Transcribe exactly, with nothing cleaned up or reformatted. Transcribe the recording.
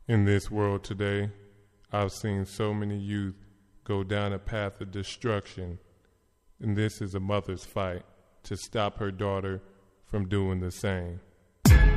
In this world today, I've seen so many youth go down a path of destruction, and this is a mother's fight to stop her daughter from doing the same.